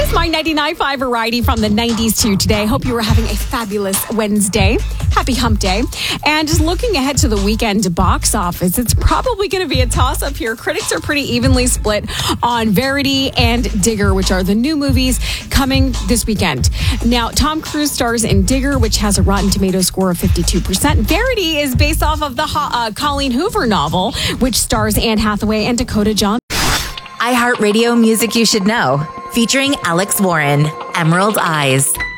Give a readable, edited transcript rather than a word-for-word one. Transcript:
It's my 99.5 variety from the 90s to today. Hope you were having a fabulous Wednesday. Happy hump day. And just looking ahead to the weekend box office, it's probably going to be a toss-up here. Critics are pretty evenly split on Verity and Digger, which are the new movies coming this weekend. Now, Tom Cruise stars in Digger, which has a Rotten Tomatoes score of 52%. Verity is based off of the Colleen Hoover novel, which stars Anne Hathaway and Dakota Johnson. iHeartRadio Music You Should Know, featuring Alex Warren, Emerald Eyes.